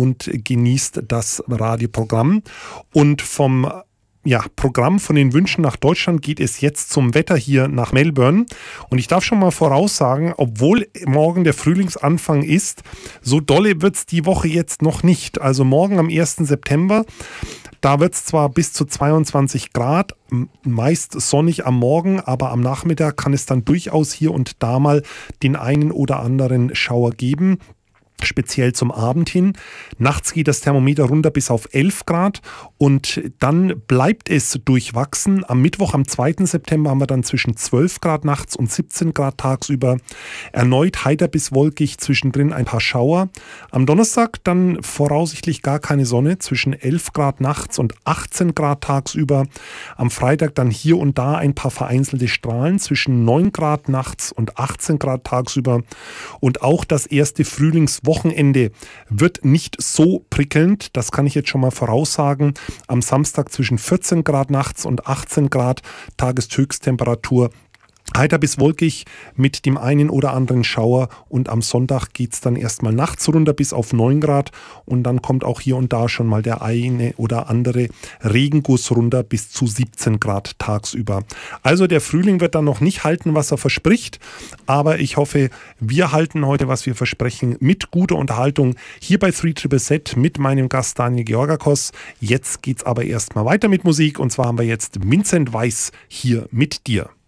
und genießt das Radioprogramm. Und vom Programm von den Wünschen nach Deutschland geht es jetzt zum Wetter hier nach Melbourne. Und ich darf schon mal voraussagen, obwohl morgen der Frühlingsanfang ist, so dolle wird es die Woche jetzt noch nicht. Also morgen am 1. September, da wird es zwar bis zu 22 Grad, meist sonnig am Morgen, aber am Nachmittag kann es dann durchaus hier und da mal den einen oder anderen Schauer geben. Speziell zum Abend hin. Nachts geht das Thermometer runter bis auf 11 Grad und dann bleibt es durchwachsen. Am Mittwoch, am 2. September, haben wir dann zwischen 12 Grad nachts und 17 Grad tagsüber. Erneut heiter bis wolkig, zwischendrin ein paar Schauer. Am Donnerstag dann voraussichtlich gar keine Sonne, zwischen 11 Grad nachts und 18 Grad tagsüber. Am Freitag dann hier und da ein paar vereinzelte Strahlen, zwischen 9 Grad nachts und 18 Grad tagsüber. Und auch das erste Frühlingswochenende wird nicht so prickelnd, das kann ich jetzt schon mal voraussagen. Am Samstag zwischen 14 Grad nachts und 18 Grad Tageshöchsttemperatur. Heiter bis wolkig mit dem einen oder anderen Schauer und am Sonntag geht es dann erstmal nachts runter bis auf 9 Grad und dann kommt auch hier und da schon mal der eine oder andere Regenguss runter bis zu 17 Grad tagsüber. Also der Frühling wird dann noch nicht halten, was er verspricht, aber ich hoffe, wir halten heute, was wir versprechen, mit guter Unterhaltung hier bei 3ZZZ mit meinem Gast Daniel Georgakos. Jetzt geht's aber erstmal weiter mit Musik und zwar haben wir jetzt Vincent Weiss hier mit dir.